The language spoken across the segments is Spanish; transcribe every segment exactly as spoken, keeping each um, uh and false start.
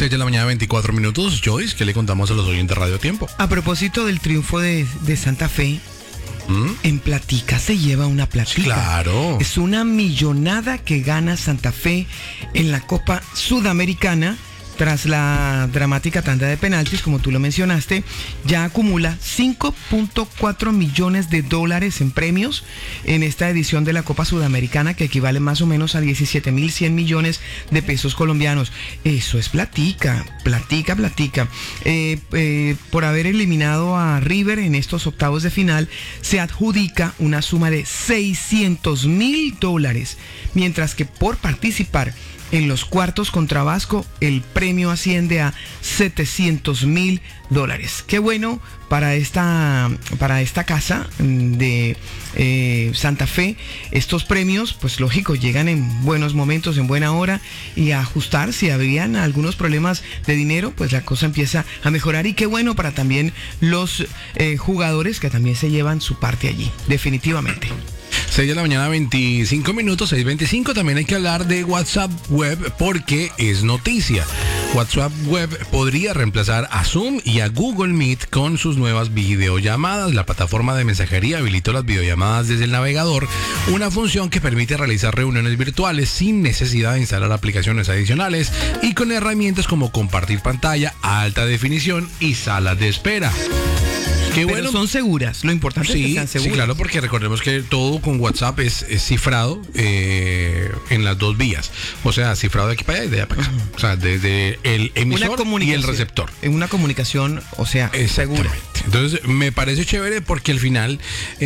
seis de la mañana, veinticuatro minutos. Joyce, ¿qué le contamos a los oyentes de Radio Tiempo? A propósito del triunfo de, de Santa Fe, ¿Mm? en platica se lleva una platica. Claro. Es una millonada que gana Santa Fe en la Copa Sudamericana. Tras la dramática tanda de penaltis, como tú lo mencionaste, ya acumula cinco punto cuatro millones de dólares en premios en esta edición de la Copa Sudamericana, que equivale más o menos a diecisiete mil cien millones de pesos colombianos. Eso es platica, platica, platica. Eh, eh, por haber eliminado a River en estos octavos de final, se adjudica una suma de seiscientos mil dólares, mientras que por participar en los cuartos contra Vasco, el premio asciende a setecientos mil dólares. Qué bueno para esta, para esta casa de eh, Santa Fe. Estos premios, pues lógico, llegan en buenos momentos, en buena hora, y a ajustar. Si habían algunos problemas de dinero, pues la cosa empieza a mejorar. Y qué bueno para también los eh, jugadores, que también se llevan su parte allí, definitivamente. seis de la mañana, veinticinco minutos, seis veinticinco. También hay que hablar de WhatsApp Web porque es noticia. WhatsApp Web podría reemplazar a Zoom y a Google Meet con sus nuevas videollamadas. La plataforma de mensajería habilitó las videollamadas desde el navegador, una función que permite realizar reuniones virtuales sin necesidad de instalar aplicaciones adicionales y con herramientas como compartir pantalla, alta definición y salas de espera. Qué Pero bueno. son seguras, lo importante sí, es que sean seguras. Sí, claro, porque recordemos que todo con WhatsApp es, es cifrado eh, en las dos vías. O sea, cifrado de aquí para allá y de allá para acá. Uh-huh. O sea, desde el emisor y el receptor. En una comunicación, o sea, segura. Entonces, me parece chévere porque al final,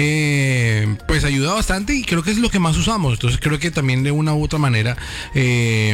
eh, pues ayuda bastante y creo que es lo que más usamos. Entonces, creo que también de una u otra manera... Eh,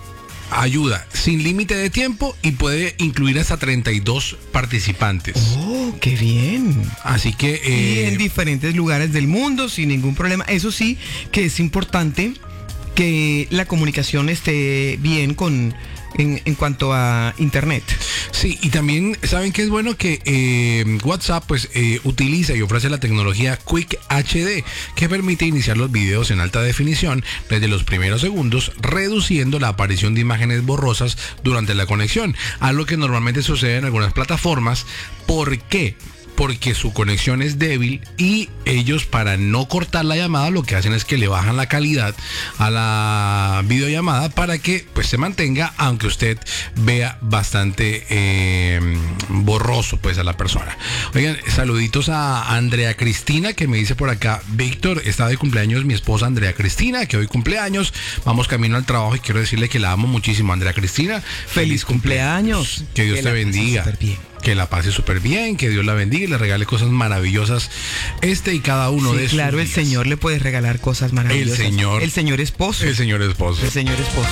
ayuda sin límite de tiempo y puede incluir hasta treinta y dos participantes. ¡Oh, qué bien! Así que... Eh, y en diferentes lugares del mundo, sin ningún problema. Eso sí, que es importante que la comunicación esté bien con... En, en cuanto a internet. Sí, y también saben que es bueno que eh, WhatsApp pues eh, utiliza y ofrece la tecnología Quick H D, que permite iniciar los videos en alta definición desde los primeros segundos, reduciendo la aparición de imágenes borrosas durante la conexión, algo que normalmente sucede en algunas plataformas. ¿Por qué? Porque su conexión es débil y ellos, para no cortar la llamada, lo que hacen es que le bajan la calidad a la videollamada para que pues se mantenga, aunque usted vea bastante eh, borroso pues a la persona. Oigan, saluditos a Andrea Cristina, que me dice por acá: Víctor, está de cumpleaños mi esposa Andrea Cristina, que hoy cumpleaños, vamos camino al trabajo y quiero decirle que la amo muchísimo. Andrea Cristina, feliz, feliz cumpleaños, cumpleaños. Que Dios que te bendiga. Que la pase súper bien, que Dios la bendiga y le regale cosas maravillosas este y cada uno sí, de sus claro, días. El Señor le puede regalar cosas maravillosas. El Señor. El Señor esposo. El Señor esposo. El Señor esposo.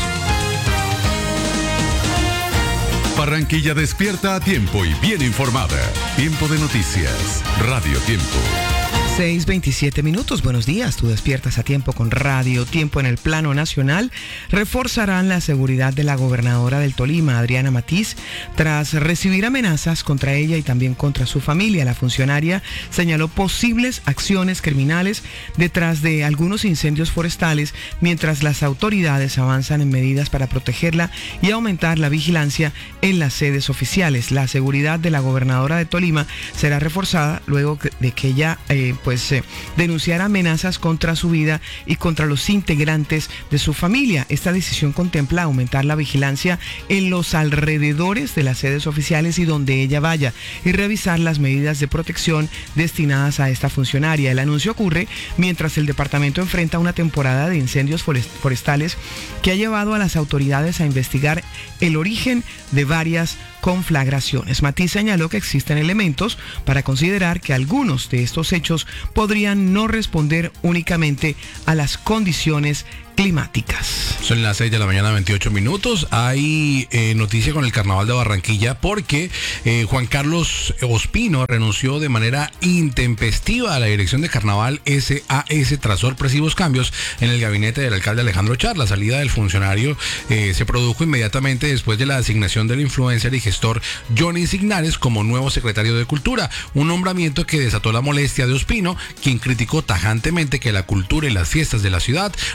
Barranquilla despierta a tiempo y bien informada. Tiempo de noticias. Radio Tiempo. seis veintisiete minutos, buenos días, tú despiertas a tiempo con Radio Tiempo. En el plano nacional, reforzarán la seguridad de la gobernadora del Tolima, Adriana Matiz, tras recibir amenazas contra ella y también contra su familia. La funcionaria señaló posibles acciones criminales detrás de algunos incendios forestales, mientras las autoridades avanzan en medidas para protegerla y aumentar la vigilancia en las sedes oficiales. La seguridad de la gobernadora de Tolima será reforzada luego de que ella eh, pues eh, denunciar amenazas contra su vida y contra los integrantes de su familia. Esta decisión contempla aumentar la vigilancia en los alrededores de las sedes oficiales y donde ella vaya, y revisar las medidas de protección destinadas a esta funcionaria. El anuncio ocurre mientras el departamento enfrenta una temporada de incendios forestales que ha llevado a las autoridades a investigar el origen de varias conflagraciones. Matiz señaló que existen elementos para considerar que algunos de estos hechos podrían no responder únicamente a las condiciones climáticas. Son las seis de la mañana, veintiocho minutos. Hay eh, noticia con el Carnaval de Barranquilla porque eh, Juan Carlos Ospino renunció de manera intempestiva a la dirección de Carnaval S A S tras sorpresivos cambios en el gabinete del alcalde Alejandro Char. La salida del funcionario eh, se produjo inmediatamente después de la designación del influencer y gestor Johnny Signares como nuevo secretario de Cultura, un nombramiento que desató la molestia de Ospino, quien criticó tajantemente que la cultura y las fiestas de la ciudad no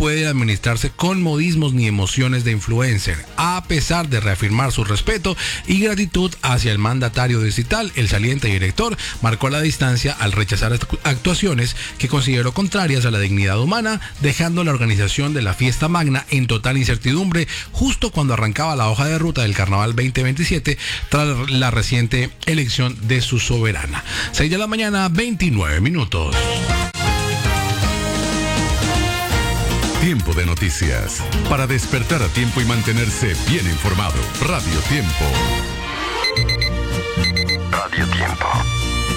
puede administrarse con modismos ni emociones de influencer. A pesar de reafirmar su respeto y gratitud hacia el mandatario digital, el saliente director marcó la distancia al rechazar actuaciones que consideró contrarias a la dignidad humana, dejando la organización de la fiesta magna en total incertidumbre justo cuando arrancaba la hoja de ruta del Carnaval veinte veintisiete tras la reciente elección de su soberana. seis de la mañana, veintinueve minutos. Tiempo de noticias. Para despertar a tiempo y mantenerse bien informado. Radio Tiempo. Radio Tiempo.